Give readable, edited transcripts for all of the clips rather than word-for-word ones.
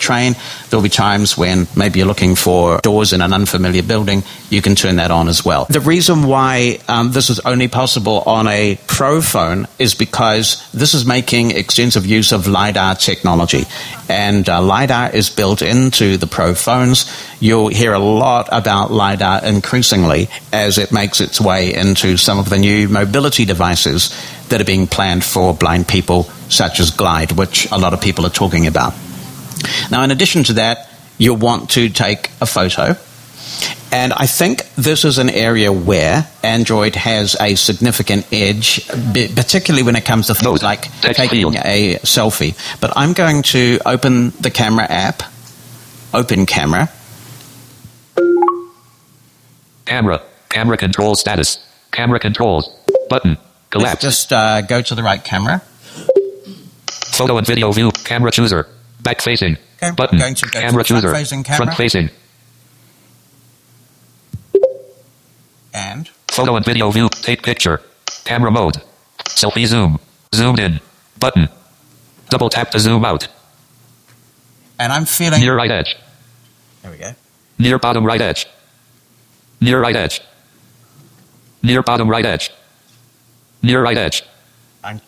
train. There'll be times when maybe you're looking for doors in an unfamiliar building. You can turn that on as well. The reason why this is only possible on a Pro phone is because this is making extensive use of LiDAR technology. And LiDAR is built into the Pro phones. You'll hear a lot about LiDAR increasingly as it makes its way into some of the new mobility devices that are being planned for blind people, such as Glide, which a lot of people are talking about. Now, in addition to that, you'll want to take a photo. And I think this is an area where Android has a significant edge, particularly when it comes to things like taking a selfie. But I'm going to open the camera app, Open Camera. Camera control status, camera controls, button, collapse. Let's just go to the right camera. Photo and video view, camera chooser, back facing, Okay, button, going to go camera to the chooser, front-facing camera. front facing. And Photo and video view, take picture, camera mode, selfie zoom, zoomed in, button, double tap to zoom out. And I'm feeling... Near right edge. There we go. Near bottom right edge. Near right edge. Near bottom right edge. Near right edge. I'm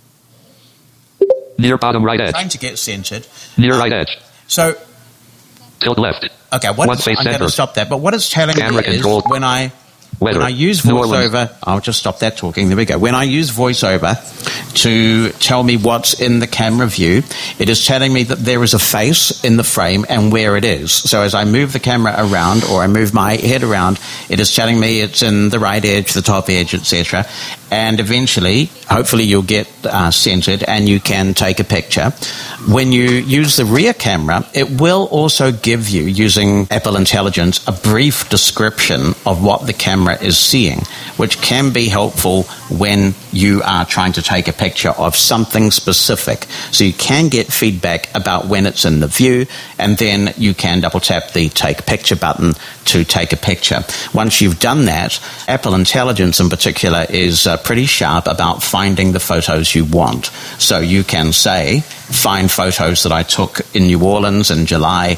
Near bottom right edge. trying to get centered. Near right edge. So, Tilt left. okay, One I'm face going to center. stop that. But what it's telling Camera me is control. when I Weather. use New Orleans. VoiceOver, I'll just stop that talking. There we go. When I use VoiceOver to tell me what's in the camera view, it is telling me that there is a face in the frame and where it is. So as I move the camera around or I move my head around, it is telling me it's in the right edge, the top edge, etc. And eventually, hopefully you'll get centered and you can take a picture. When you use the rear camera, it will also give you, using Apple Intelligence, a brief description of what the camera is seeing, which can be helpful when you are trying to take a picture of something specific. So you can get feedback about when it's in the view, and then you can double tap the Take Picture button to take a picture. Once you've done that, Apple Intelligence in particular is pretty sharp about finding the photos you want. So you can say, find photos that I took in New Orleans in July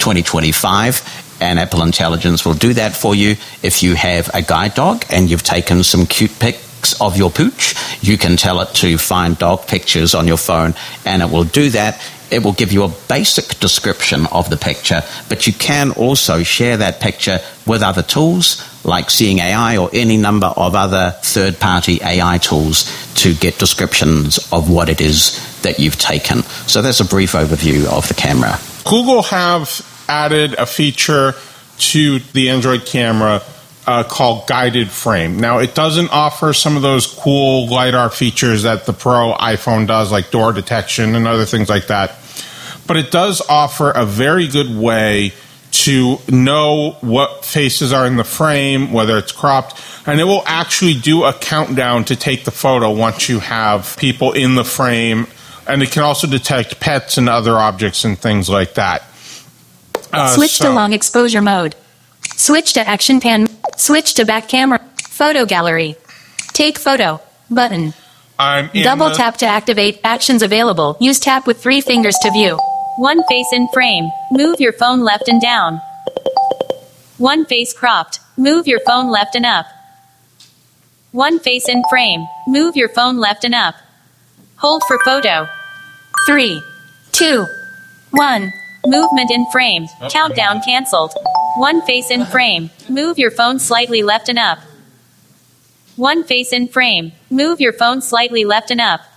2025, and Apple Intelligence will do that for you. If you have a guide dog and you've taken some cute pics of your pooch, you can tell it to find dog pictures on your phone, and it will do that. It will give you a basic description of the picture, but you can also share that picture with other tools like Seeing AI or any number of other third-party AI tools to get descriptions of what it is that you've taken. So that's a brief overview of the camera. Google have added a feature to the Android camera called Guided Frame. Now, it doesn't offer some of those cool LiDAR features that the Pro iPhone does, like door detection and other things like that. But it does offer a very good way to know what faces are in the frame, whether it's cropped, and it will actually do a countdown to take the photo once you have people in the frame, and it can also detect pets and other objects and things like that. Switch to long exposure mode. Switch to action pan. Switch to back camera. Photo gallery. Take photo. Button. Double tap to activate actions available. Use tap with 3 fingers to view. One face in frame. Move your phone left and down. One face cropped. Move your phone left and up. One face in frame. Move your phone left and up. Hold for photo. 3, 2, 1. Movement in frame. Countdown canceled. One face in frame. Move your phone slightly left and up. One face in frame. Move your phone slightly left and up.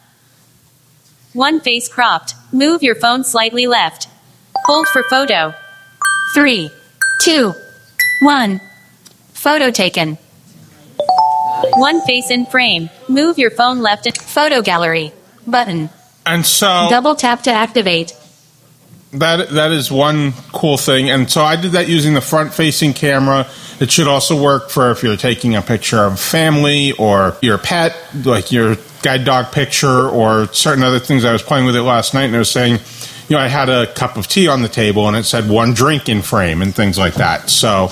One face cropped. Move your phone slightly left. Hold for photo. 3, 2, 1. Photo taken. One face in frame. Move your phone left and photo gallery. Button. And so double tap to activate. That is one cool thing. And so I did that using the front-facing camera. It should also work for if you're taking a picture of family or your pet, like your guide dog picture or certain other things. I was playing with it last night, and it was saying, you know, I had a cup of tea on the table, and it said one drink in frame and things like that. So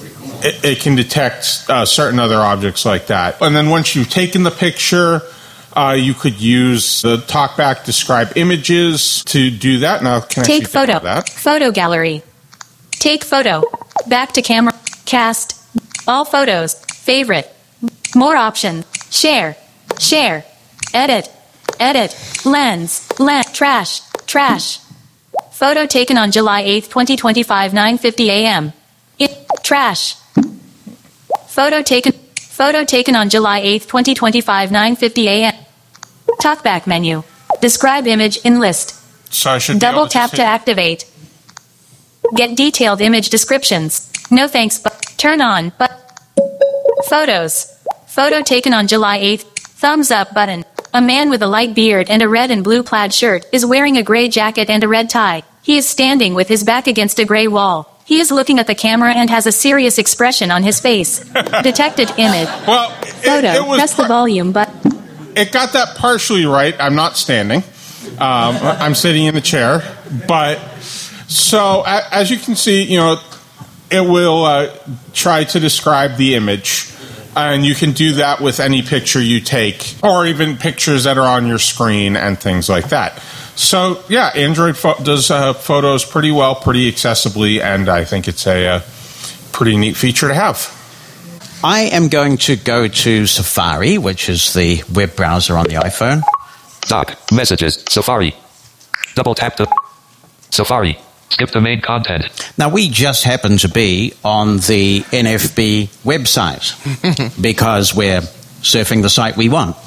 it can detect certain other objects like that. And then once you've taken the picture, You could use the TalkBack describe images to do that. Now, can I take photo? That? Photo gallery. Take photo. Back to camera. Cast. All photos. Favorite. More options. Share. Share. Edit. Edit. Lens. Trash. Trash. Photo taken on July 8th, 2025, 9:50 a.m. Trash. Photo taken on July 8th, 2025, 9:50 a.m. TalkBack menu. Describe image in list. So I should double tap to activate. Get detailed image descriptions. No thanks, but turn on. But photos. Photo taken on July 8th. Thumbs up button. A man with a light beard and a red and blue plaid shirt is wearing a gray jacket and a red tie. He is standing with his back against a gray wall. He is looking at the camera and has a serious expression on his face. Detected image. Well, photo. Press the volume button. It got that partially right. I'm not standing. I'm sitting in a chair. But so as you can see, it will try to describe the image. And you can do that with any picture you take, or even pictures that are on your screen and things like that. So, yeah, Android does photos pretty well, pretty accessibly, and I think it's a pretty neat feature to have. I am going to go to Safari, which is the web browser on the iPhone. Dock, Messages, Safari. Double tap to Safari. Skip the main content. Now, we just happen to be on the NFB website because we're surfing the site we want.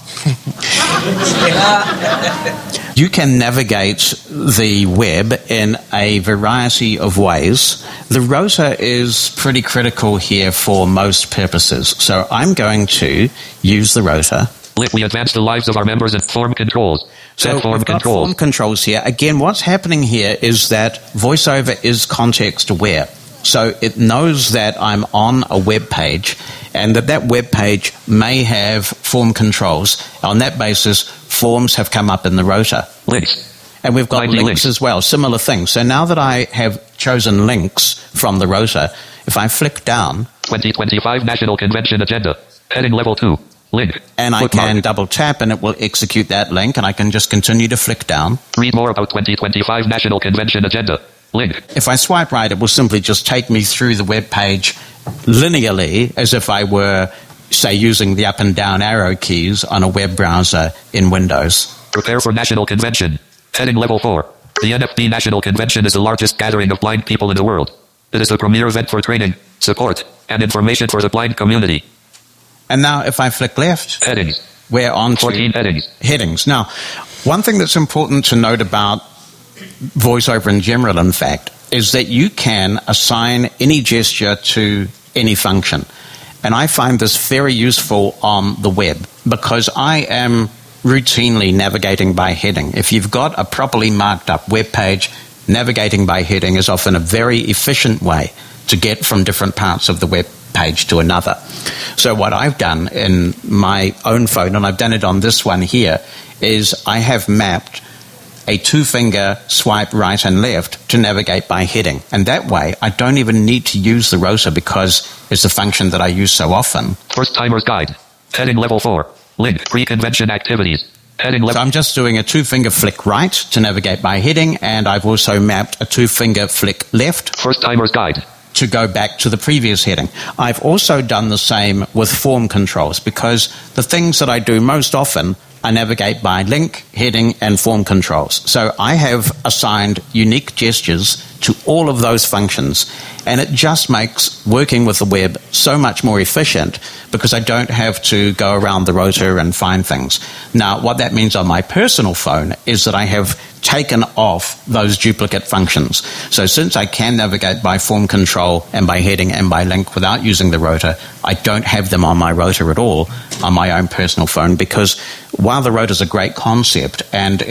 You can navigate the web in a variety of ways. The rotor is pretty critical here for most purposes. So I'm going to use the rotor. We advance the lives of our members and form controls. So we've got form controls here. Again, what's happening here is that VoiceOver is context aware. So it knows that I'm on a web page and that web page may have form controls. On that basis, forms have come up in the rotor. Links. And we've got links as well, similar things. So now that I have chosen links from the rotor, if I flick down... 2025 National Convention Agenda, heading level 2. Link. And I can double tap and it will execute that link and I can just continue to flick down. Read more about 2025 National Convention Agenda. Link. If I swipe right, it will simply just take me through the web page linearly as if I were, say, using the up and down arrow keys on a web browser in Windows. Prepare for National Convention. Heading level 4. The NFB National Convention is the largest gathering of blind people in the world. It is the premier event for training, support, and information for the blind community. And now if I flick left, headings. We're on to 14 headings. Headings. Now, one thing that's important to note about VoiceOver in general, in fact, is that you can assign any gesture to any function. And I find this very useful on the web because I am routinely navigating by heading. If you've got a properly marked up web page, navigating by heading is often a very efficient way to get from different parts of the web page to another. So what I've done in my own phone, and I've done it on this one here, is I have mapped a 2-finger swipe right and left to navigate by heading. And that way, I don't even need to use the rotor because it's a function that I use so often. First Timer's Guide. Heading level 4. Link. Pre-convention activities. Heading level. So I'm just doing a 2-finger flick right to navigate by heading, and I've also mapped a 2-finger flick left. First Timer's Guide. To go back to the previous heading. I've also done the same with form controls because the things that I do most often I navigate by link, heading, and form controls. So I have assigned unique gestures to all of those functions, and it just makes working with the web so much more efficient because I don't have to go around the rotor and find things. Now, what that means on my personal phone is that I have taken off those duplicate functions. So since I can navigate by form control and by heading and by link without using the rotor, I don't have them on my rotor at all on my own personal phone because while the rotor is a great concept and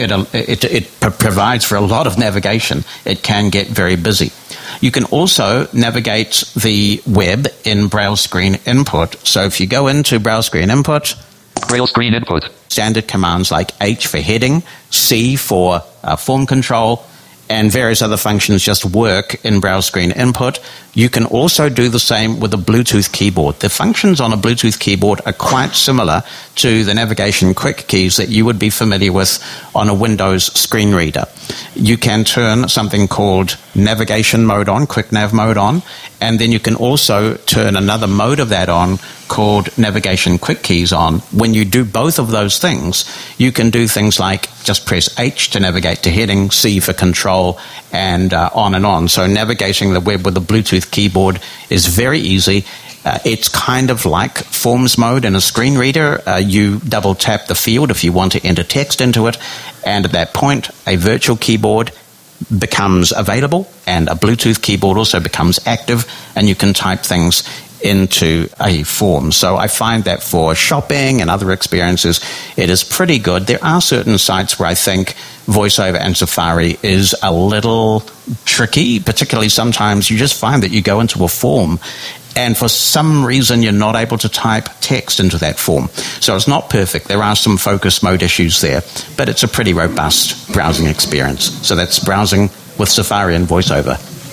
it provides for a lot of navigation, it can get very busy. You can also navigate the web in Braille Screen Input. So if you go into Braille Screen Input, Braille Screen Input. Standard commands like H for heading, C for form control, and various other functions just work in browse screen input. You can also do the same with a Bluetooth keyboard. The functions on a Bluetooth keyboard are quite similar to the navigation quick keys that you would be familiar with on a Windows screen reader. You can turn something called navigation mode on, quick nav mode on, and then you can also turn another mode of that on called navigation quick keys on. When you do both of those things, you can do things like just press H to navigate to heading, C for control, and on and on. So navigating the web with a Bluetooth keyboard is very easy. It's kind of like forms mode in a screen reader. You double tap the field if you want to enter text into it, and at that point, a virtual keyboard becomes available, and a Bluetooth keyboard also becomes active, and you can type things into a form. So I find that for shopping and other experiences, it is pretty good. There are certain sites where I think VoiceOver and Safari is a little tricky, particularly sometimes you just find that you go into a form and for some reason you're not able to type text into that form. So it's not perfect. There are some focus mode issues there, but it's a pretty robust browsing experience. So that's browsing with Safari and VoiceOver.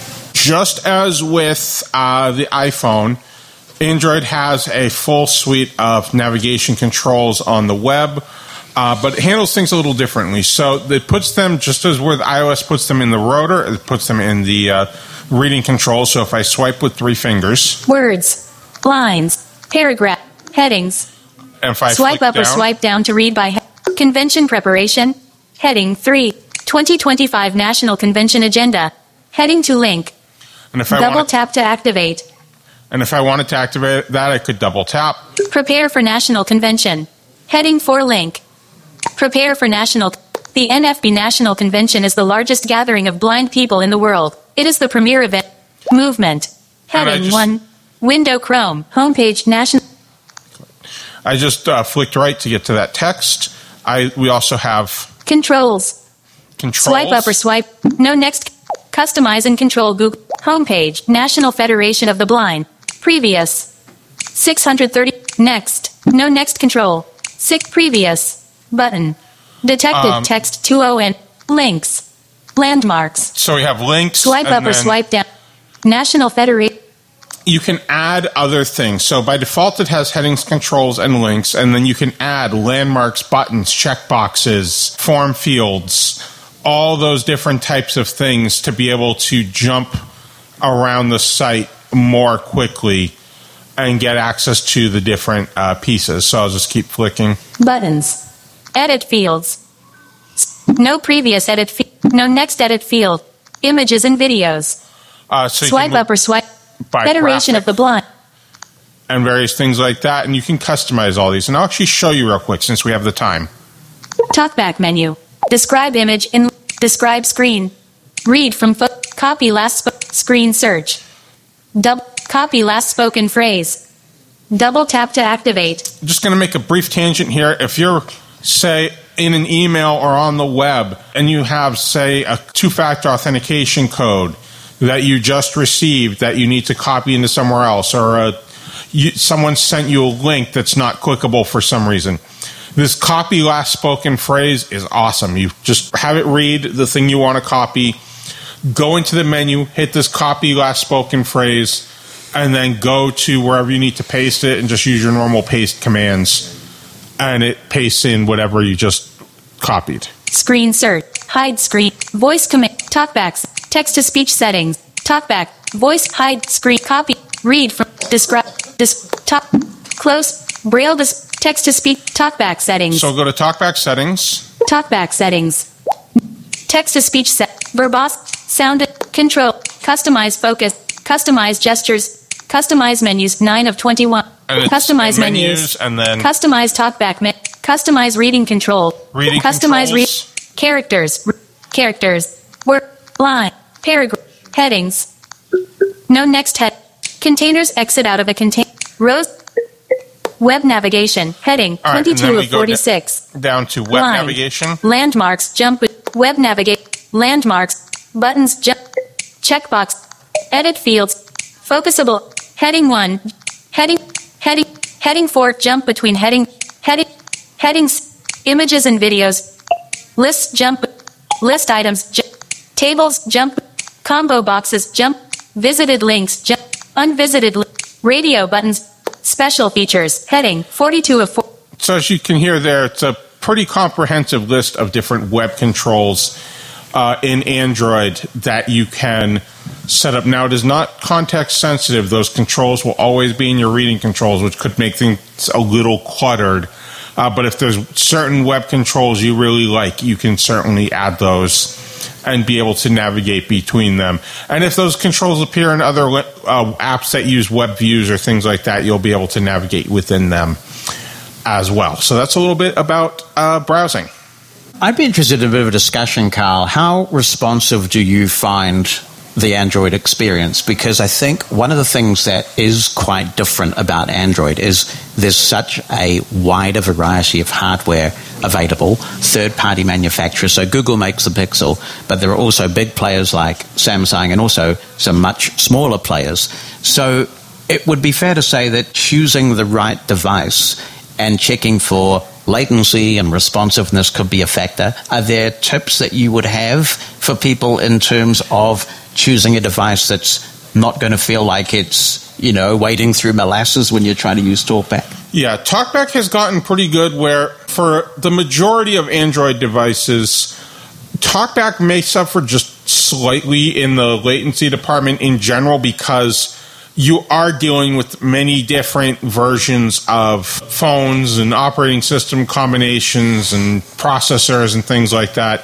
Just as with the iPhone, Android has a full suite of navigation controls on the web, but it handles things a little differently. So it puts them, just as with iOS puts them in the rotor, it puts them in the reading controls. So if I swipe with 3 fingers. Words, lines, paragraph, headings. And if I swipe up down, or swipe down to read by convention preparation. Heading 3, 2025 National Convention Agenda. Heading to link. And if I double tap to activate. And if I wanted to activate that, I could double tap. Prepare for National Convention. Heading 4 link. Prepare for National. The NFB National Convention is the largest gathering of blind people in the world. It is the premier event. Movement. Heading 1. Window Chrome. Homepage National. I just flicked right to get to that text. We also have controls. Swipe up or swipe. No next. Customize and control Google. Homepage. National Federation of the Blind. Previous. 630. Next. No next control. 6 previous. Button. Detected text 20N. Links. Landmarks. So we have links. Swipe up or swipe down. National Federation. You can add other things. So by default, it has headings, controls, and links, and then you can add landmarks, buttons, checkboxes, form fields, all those different types of things to be able to jump around the site more quickly and get access to the different pieces. So I'll just keep flicking. Buttons. Edit fields. No previous edit field. No next edit field. Images and videos. So swipe up or swipe. Federation graphic of the Blind. And various things like that. And you can customize all these. And I'll actually show you real quick since we have the time. Talkback menu. Describe image in. Describe screen. Read from. Copy last screen search. Copy last spoken phrase. Double tap to activate. I'm just going to make a brief tangent here. If you're, say, in an email or on the web, and you have, say, a 2-factor authentication code that you just received that you need to copy into somewhere else, or someone sent you a link that's not clickable for some reason, this copy last spoken phrase is awesome. You just have it read the thing you want to copy, go into the menu, hit this copy last spoken phrase, and then go to wherever you need to paste it and just use your normal paste commands, and it pastes in whatever you just copied. Screen search. Hide screen. Voice command. Talkbacks. Text-to-speech settings. Talkback. Voice. Hide screen. Copy. Read from. Describe. Talk. Close. Braille. Text-to-speech. Talkback settings. So go to Talkback settings. Talkback settings. Text-to-speech set. Verbose. Sound. Control. Customize focus. Customize gestures. Customize menus. 9 of 21. Customize menus. And then customize talkback. Customize reading control. Reading customize controls. Characters. Characters. Word. Line. Paragraph. Headings. No next head. Containers. Exit out of a container. Rows. Web navigation. Heading. All right, 22 of 46. Down to web Line. navigation. Landmarks. Jump. Web navigate. Landmarks. Buttons. Jump. Checkbox. Edit fields. Focusable. Heading 1. Heading 4. Jump between headings. Images and videos. List. Jump. List items. Tables, jump. Combo boxes, jump. Visited links, jump. Unvisited radio buttons. Special features, heading 42 of 4. So as you can hear there, it's a pretty comprehensive list of different web controls in Android that you can set up. Now, it is not context sensitive. Those controls will always be in your reading controls, which could make things a little cluttered. But if there's certain web controls you really like, you can certainly add those and be able to navigate between them. And if those controls appear in other apps that use web views or things like that, you'll be able to navigate within them as well. So that's a little bit about browsing. I'd be interested in a bit of a discussion, Carl. How responsive do you find the Android experience? Because I think one of the things that is quite different about Android is there's such a wider variety of hardware available, third-party manufacturers. So Google makes the Pixel, but there are also big players like Samsung and also some much smaller players. So it would be fair to say that choosing the right device and checking for latency and responsiveness could be a factor. Are there tips that you would have for people in terms of choosing a device that's not going to feel like it's, wading through molasses when you're trying to use TalkBack? Yeah, TalkBack has gotten pretty good where for the majority of Android devices, TalkBack may suffer just slightly in the latency department in general because you are dealing with many different versions of phones and operating system combinations and processors and things like that.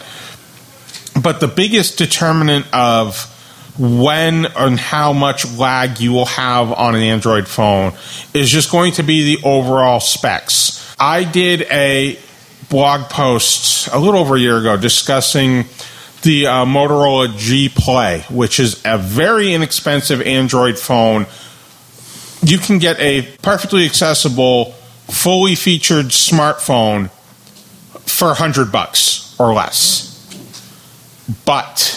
But the biggest determinant of when and how much lag you will have on an Android phone is just going to be the overall specs. I did a blog post a little over a year ago discussing the Motorola G Play, which is a very inexpensive Android phone. You can get a perfectly accessible, fully featured smartphone for $100 or less. But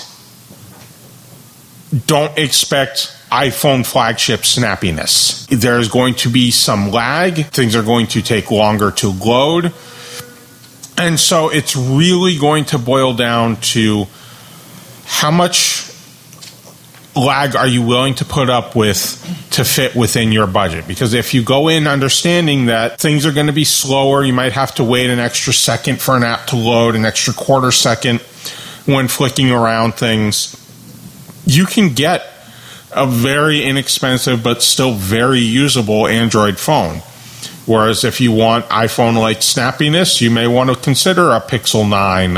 don't expect iPhone flagship snappiness. There's going to be some lag. Things are going to take longer to load. And so it's really going to boil down to how much lag are you willing to put up with to fit within your budget? Because if you go in understanding that things are going to be slower, you might have to wait an extra second for an app to load, an extra quarter second when flicking around things, you can get a very inexpensive but still very usable Android phone. Whereas if you want iPhone-like snappiness, you may want to consider a Pixel 9,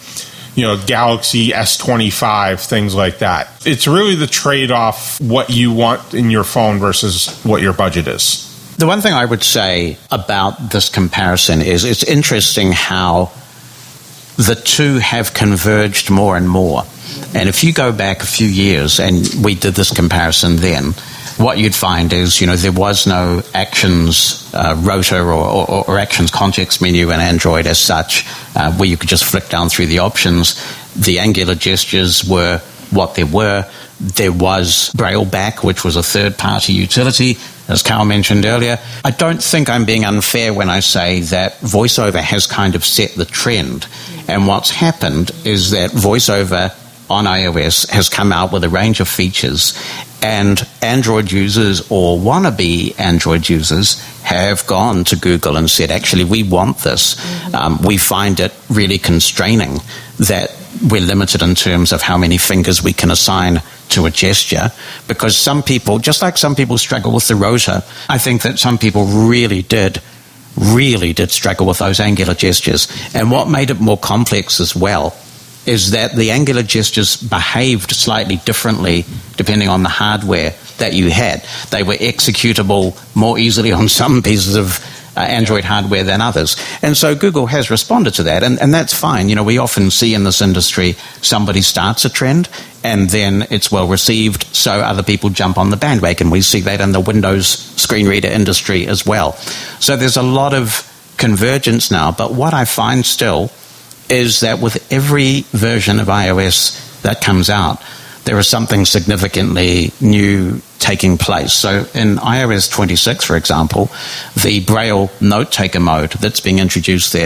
Galaxy S25, things like that. It's really the trade-off, what you want in your phone versus what your budget is. The one thing I would say about this comparison is it's interesting how the two have converged more and more. And if you go back a few years, and we did this comparison then, what you'd find is, there was no Actions rotor or Actions context menu in Android as such, where you could just flick down through the options. The angular gestures were what they were. There was BrailleBack, which was a third-party utility, as Carl mentioned earlier. I don't think I'm being unfair when I say that VoiceOver has kind of set the trend. And what's happened is that VoiceOver on iOS has come out with a range of features, and Android users or wannabe Android users have gone to Google and said, actually, we want this. We find it really constraining that we're limited in terms of how many fingers we can assign to a gesture, because some people, just like some people struggle with the rotor, I think that some people really did struggle with those angular gestures. And what made it more complex as well is that the angular gestures behaved slightly differently depending on the hardware that you had. They were executable more easily on some pieces of Android hardware than others. And so Google has responded to that, and that's fine. We often see in this industry somebody starts a trend and then it's well received, so other people jump on the bandwagon. We see that in the Windows screen reader industry as well. So there's a lot of convergence now, but what I find still is that with every version of iOS that comes out, there is something significantly new taking place. So in iOS 26, for example, the Braille note-taker mode that's being introduced there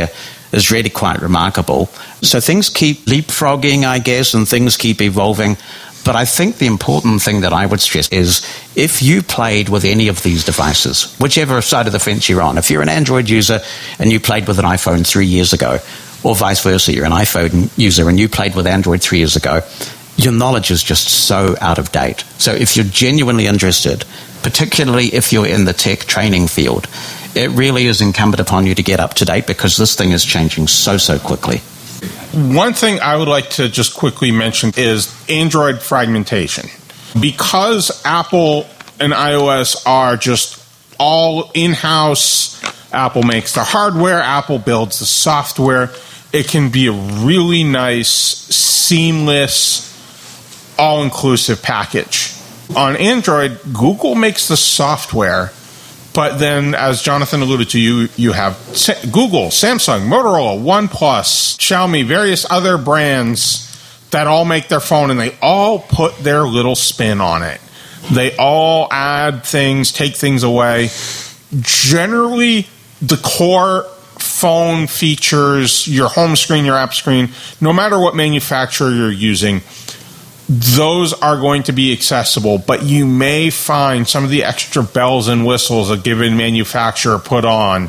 is really quite remarkable. So things keep leapfrogging, I guess, and things keep evolving. But I think the important thing that I would stress is if you played with any of these devices, whichever side of the fence you're on, if you're an Android user and you played with an iPhone 3 years ago, or vice versa, you're an iPhone user and you played with Android 3 years ago, your knowledge is just so out of date. So if you're genuinely interested, particularly if you're in the tech training field, it really is incumbent upon you to get up to date because this thing is changing so quickly. One thing I would like to just quickly mention is Android fragmentation. Because Apple and iOS are just all in-house, Apple makes the hardware, Apple builds the software, it can be a really nice, seamless, all-inclusive package. On Android, Google makes the software, but then, as Jonathan alluded to, you have Google, Samsung, Motorola, OnePlus, Xiaomi, various other brands that all make their phone, and they all put their little spin on it. They all add things, take things away. Generally, the core phone features, your home screen, your app screen, no matter what manufacturer you're using, those are going to be accessible, but you may find some of the extra bells and whistles a given manufacturer put on,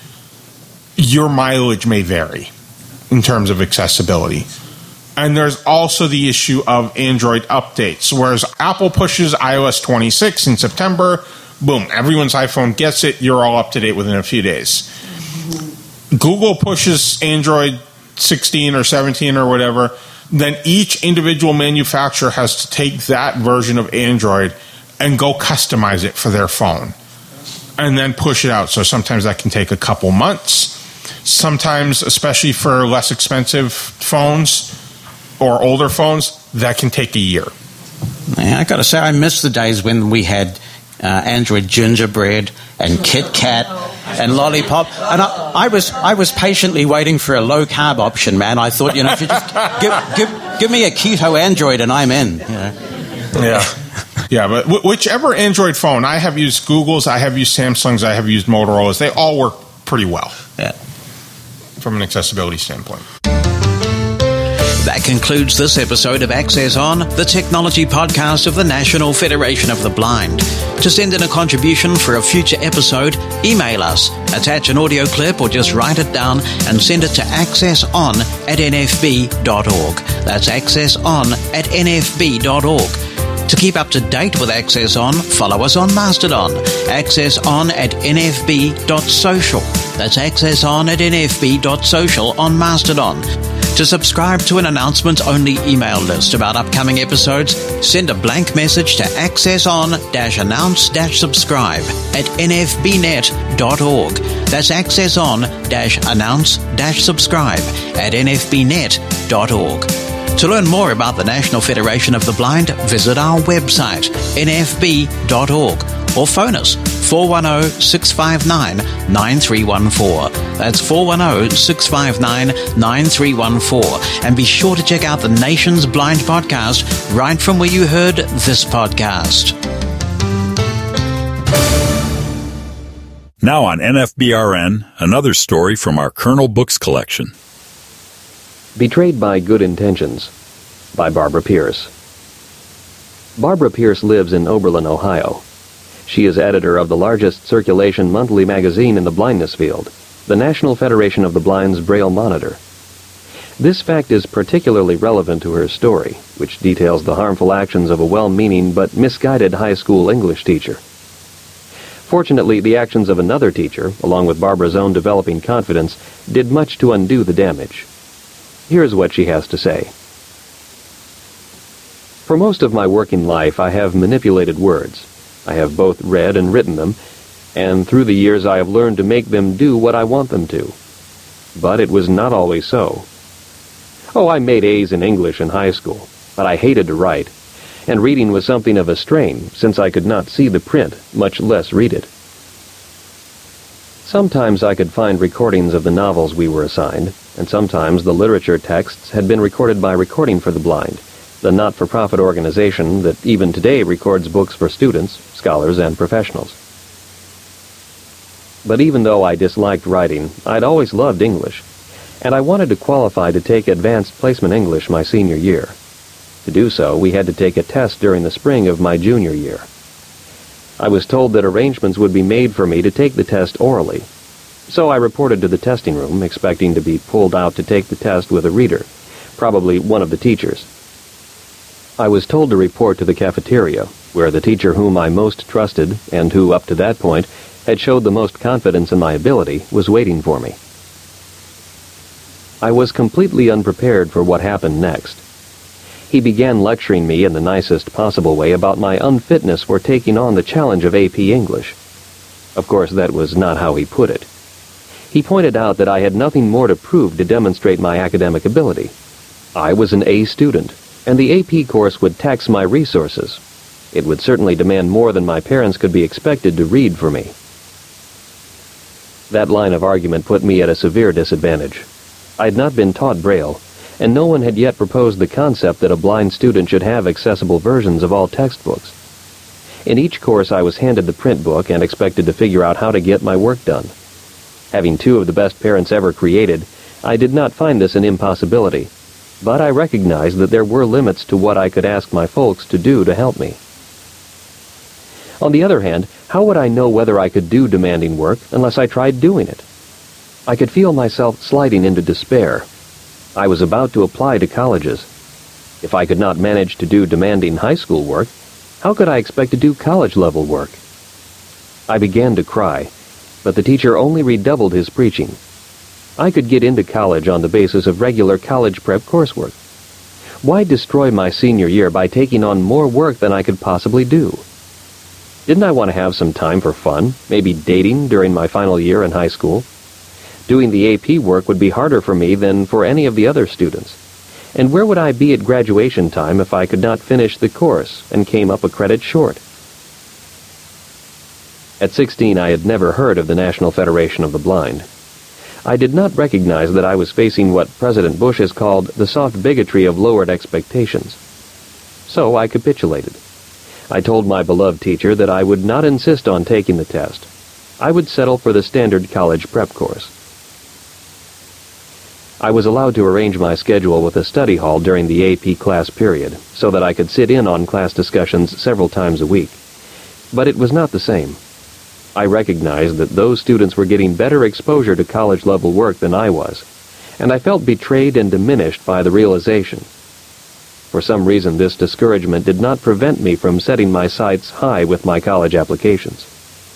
your mileage may vary in terms of accessibility. And there's also the issue of Android updates. Whereas Apple pushes iOS 26 in September, boom, everyone's iPhone gets it, you're all up to date within a few days. Google pushes Android 16 or 17 or whatever, then each individual manufacturer has to take that version of Android and go customize it for their phone and then push it out. So sometimes that can take a couple months. Sometimes, especially for less expensive phones or older phones, that can take a year. Yeah, I got to say, I miss the days when we had Android Gingerbread and Kit Kat and Lollipop, and I was patiently waiting for a low carb option, man. I thought, if you just give me a keto Android and I'm in. Yeah, but whichever Android phone, I have used Google's, I have used Samsung's, I have used Motorola's. They all work pretty well. Yeah, from an accessibility standpoint. That concludes this episode of Access On, the technology podcast of the National Federation of the Blind. To send in a contribution for a future episode, email us, attach an audio clip or just write it down and send it to accesson@nfb.org. That's accesson@nfb.org. To keep up to date with Access On, follow us on Mastodon, accesson@nfb.social. That's accesson@nfb.social on Mastodon. To subscribe to an announcements-only email list about upcoming episodes, send a blank message to accesson-announce-subscribe@nfbnet.org. That's accesson-announce-subscribe@nfbnet.org. To learn more about the National Federation of the Blind, visit our website, nfb.org, or phone us, 410-659-9314. That's 410-659-9314. And be sure to check out the Nation's Blind podcast right from where you heard this podcast. Now on NFBRN, another story from our Kernel Books collection. Betrayed by Good Intentions by Barbara Pierce. Barbara Pierce lives in Oberlin, Ohio. She is editor of the largest circulation monthly magazine in the blindness field, the National Federation of the Blind's Braille Monitor. This fact is particularly relevant to her story, which details the harmful actions of a well-meaning but misguided high school English teacher. Fortunately, the actions of another teacher, along with Barbara's own developing confidence, did much to undo the damage. Here's what she has to say. For most of my working life, I have manipulated words. I have both read and written them, and through the years I have learned to make them do what I want them to. But it was not always so. Oh, I made A's in English in high school, but I hated to write, and reading was something of a strain, since I could not see the print, much less read it. Sometimes I could find recordings of the novels we were assigned, and sometimes the literature texts had been recorded by Recording for the Blind, the not-for-profit organization that even today records books for students, scholars, and professionals. But even though I disliked writing, I'd always loved English, and I wanted to qualify to take Advanced Placement English my senior year. To do so, we had to take a test during the spring of my junior year. I was told that arrangements would be made for me to take the test orally. So I reported to the testing room, expecting to be pulled out to take the test with a reader, probably one of the teachers. I was told to report to the cafeteria, where the teacher whom I most trusted, and who, up to that point, had showed the most confidence in my ability, was waiting for me. I was completely unprepared for what happened next. He began lecturing me in the nicest possible way about my unfitness for taking on the challenge of AP English. Of course, that was not how he put it. He pointed out that I had nothing more to prove to demonstrate my academic ability. I was an A student, and the AP course would tax my resources. It would certainly demand more than my parents could be expected to read for me. That line of argument put me at a severe disadvantage. I had not been taught Braille, and no one had yet proposed the concept that a blind student should have accessible versions of all textbooks. In each course I was handed the print book and expected to figure out how to get my work done. Having two of the best parents ever created, I did not find this an impossibility, but I recognized that there were limits to what I could ask my folks to do to help me. On the other hand, how would I know whether I could do demanding work unless I tried doing it? I could feel myself sliding into despair. I was about to apply to colleges. If I could not manage to do demanding high school work, how could I expect to do college-level work? I began to cry, but the teacher only redoubled his preaching. I could get into college on the basis of regular college prep coursework. Why destroy my senior year by taking on more work than I could possibly do? Didn't I want to have some time for fun, maybe dating during my final year in high school? Doing the AP work would be harder for me than for any of the other students. And where would I be at graduation time if I could not finish the course and came up a credit short? At 16, I had never heard of the National Federation of the Blind. I did not recognize that I was facing what President Bush has called the soft bigotry of lowered expectations. So I capitulated. I told my beloved teacher that I would not insist on taking the test. I would settle for the standard college prep course. I was allowed to arrange my schedule with a study hall during the AP class period, so that I could sit in on class discussions several times a week. But it was not the same. I recognized that those students were getting better exposure to college-level work than I was, and I felt betrayed and diminished by the realization. For some reason, this discouragement did not prevent me from setting my sights high with my college applications.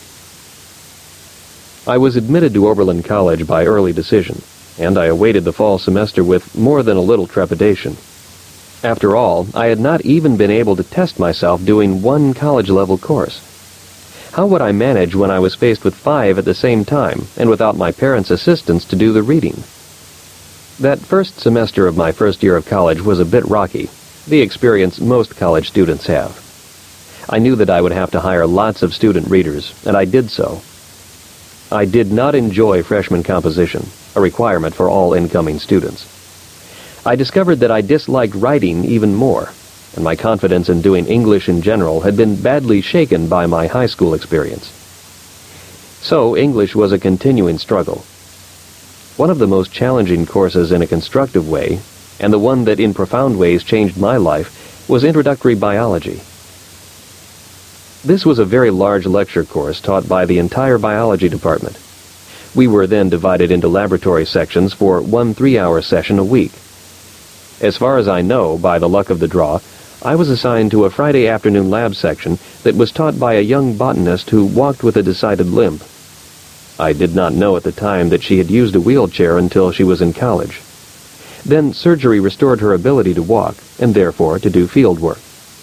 I was admitted to Oberlin College by early decision, and I awaited the fall semester with more than a little trepidation. After all, I had not even been able to test myself doing one college-level course. How would I manage when I was faced with 5 at the same time, and without my parents' assistance to do the reading? That first semester of my first year of college was a bit rocky, the experience most college students have. I knew that I would have to hire lots of student readers, and I did so. I did not enjoy freshman composition, a requirement for all incoming students. I discovered that I disliked writing even more, and my confidence in doing English in general had been badly shaken by my high school experience. So English was a continuing struggle. One of the most challenging courses in a constructive way, and the one that in profound ways changed my life, was introductory biology. This was a very large lecture course taught by the entire biology department. We were then divided into laboratory sections for 1 3-hour session a week. As far as I know, by the luck of the draw, I was assigned to a Friday afternoon lab section that was taught by a young botanist who walked with a decided limp. I did not know at the time that she had used a wheelchair until she was in college. Then surgery restored her ability to walk, and therefore to do field work.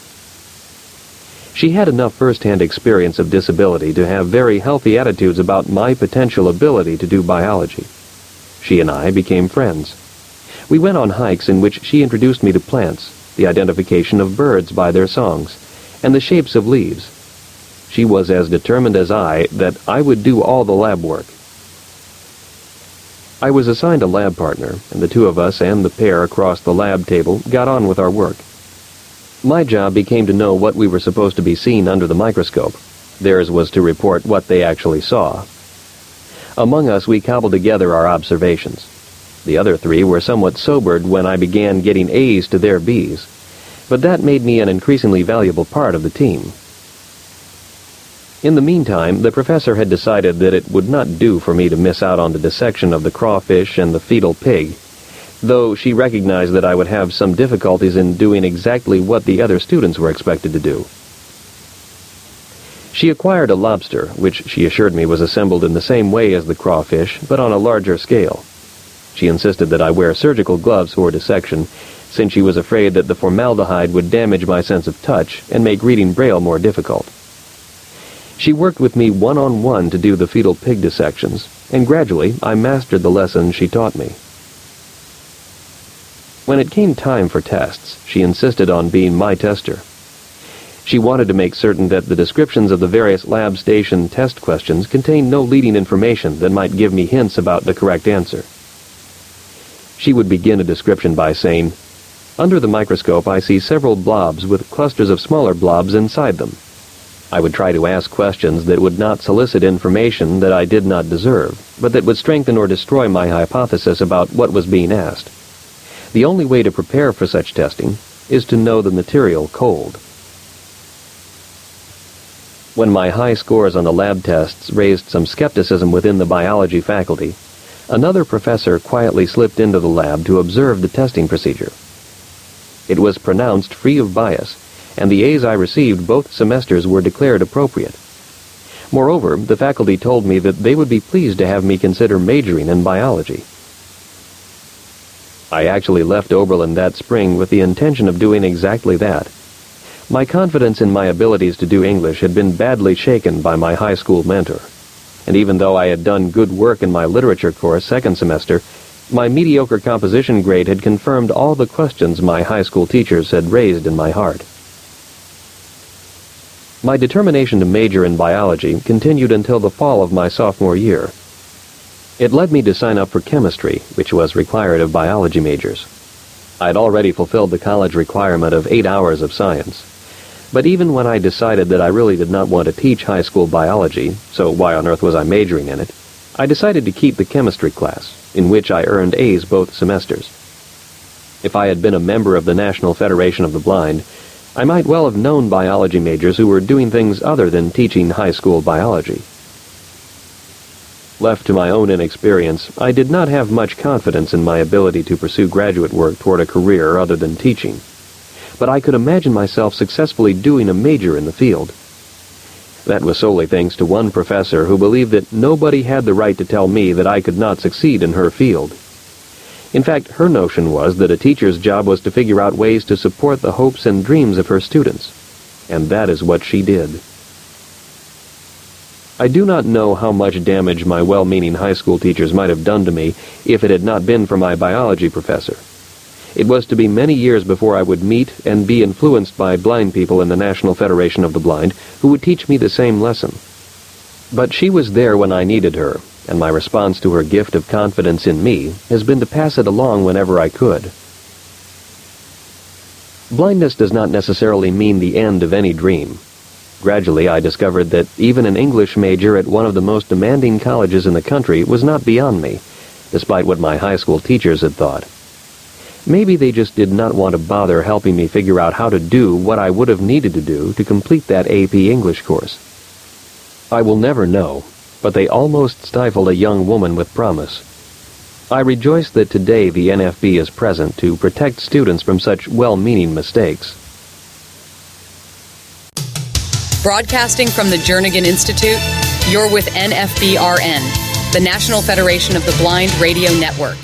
She had enough first-hand experience of disability to have very healthy attitudes about my potential ability to do biology. She and I became friends. We went on hikes in which she introduced me to plants, the identification of birds by their songs, and the shapes of leaves. She was as determined as I that I would do all the lab work. I was assigned a lab partner, and the two of us and the pair across the lab table got on with our work. My job became to know what we were supposed to be seeing under the microscope. Theirs was to report what they actually saw. Among us, we cobbled together our observations. The other 3 were somewhat sobered when I began getting A's to their B's, but that made me an increasingly valuable part of the team. In the meantime, the professor had decided that it would not do for me to miss out on the dissection of the crawfish and the fetal pig, though she recognized that I would have some difficulties in doing exactly what the other students were expected to do. She acquired a lobster, which she assured me was assembled in the same way as the crawfish, but on a larger scale. She insisted that I wear surgical gloves for dissection, since she was afraid that the formaldehyde would damage my sense of touch and make reading Braille more difficult. She worked with me one-on-one to do the fetal pig dissections, and gradually I mastered the lessons she taught me. When it came time for tests, she insisted on being my tester. She wanted to make certain that the descriptions of the various lab station test questions contained no leading information that might give me hints about the correct answer. She would begin a description by saying, "Under the microscope I see several blobs with clusters of smaller blobs inside them." I would try to ask questions that would not solicit information that I did not deserve, but that would strengthen or destroy my hypothesis about what was being asked. The only way to prepare for such testing is to know the material cold. When my high scores on the lab tests raised some skepticism within the biology faculty, another professor quietly slipped into the lab to observe the testing procedure. It was pronounced free of bias, and the A's I received both semesters were declared appropriate. Moreover, the faculty told me that they would be pleased to have me consider majoring in biology. I actually left Oberlin that spring with the intention of doing exactly that. My confidence in my abilities to do English had been badly shaken by my high school mentor, and even though I had done good work in my literature course second semester, my mediocre composition grade had confirmed all the questions my high school teachers had raised in my heart. My determination to major in biology continued until the fall of my sophomore year. It led me to sign up for chemistry, which was required of biology majors. I had already fulfilled the college requirement of 8 hours of science. But even when I decided that I really did not want to teach high school biology, so why on earth was I majoring in it, I decided to keep the chemistry class, in which I earned A's both semesters. If I had been a member of the National Federation of the Blind, I might well have known biology majors who were doing things other than teaching high school biology. Left to my own inexperience, I did not have much confidence in my ability to pursue graduate work toward a career other than teaching, but I could imagine myself successfully doing a major in the field. That was solely thanks to one professor who believed that nobody had the right to tell me that I could not succeed in her field. In fact, her notion was that a teacher's job was to figure out ways to support the hopes and dreams of her students, and that is what she did. I do not know how much damage my well-meaning high school teachers might have done to me if it had not been for my biology professor. It was to be many years before I would meet and be influenced by blind people in the National Federation of the Blind who would teach me the same lesson. But she was there when I needed her, and my response to her gift of confidence in me has been to pass it along whenever I could. Blindness does not necessarily mean the end of any dream. Gradually, I discovered that even an English major at one of the most demanding colleges in the country was not beyond me, despite what my high school teachers had thought. Maybe they just did not want to bother helping me figure out how to do what I would have needed to do to complete that AP English course. I will never know, but they almost stifled a young woman with promise. I rejoice that today the NFB is present to protect students from such well-meaning mistakes. Broadcasting from the Jernigan Institute, you're with NFB-RN, the National Federation of the Blind Radio Network.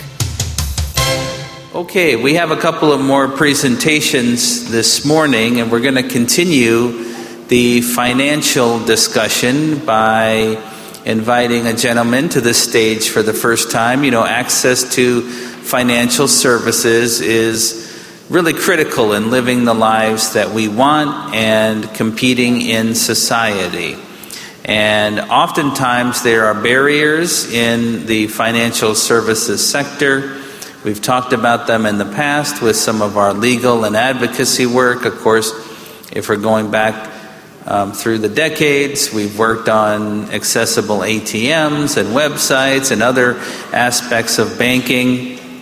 Okay, we have a couple of more presentations this morning, and we're going to continue the financial discussion by inviting a gentleman to the stage for the first time. You know, access to financial services is really critical in living the lives that we want and competing in society. And oftentimes there are barriers in the financial services sector. We've talked about them in the past with some of our legal and advocacy work. Of course, if we're going back through the decades, we've worked on accessible ATMs and websites and other aspects of banking.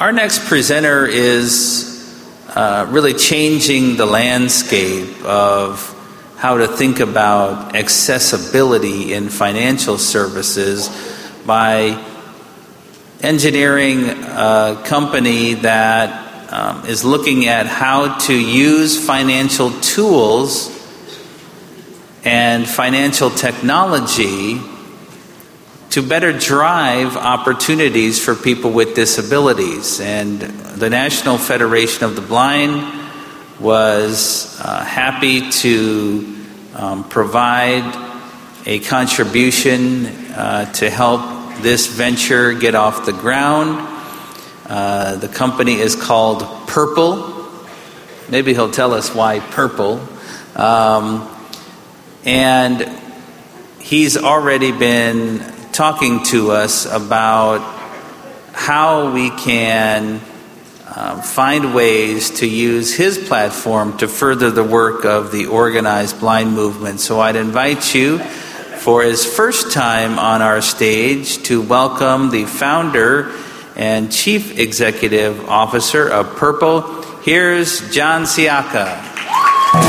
Our next presenter is really changing the landscape of how to think about accessibility in financial services by engineering a company that is looking at how to use financial tools and financial technology to better drive opportunities for people with disabilities. And the National Federation of the Blind was happy to provide a contribution to help this venture get off the ground. The company is called Purple. Maybe he'll tell us why Purple. And he's already been talking to us about how we can find ways to use his platform to further the work of the organized blind movement. So I'd invite you, for his first time on our stage, to welcome the founder and chief executive officer of Purple. Here's John Siaka.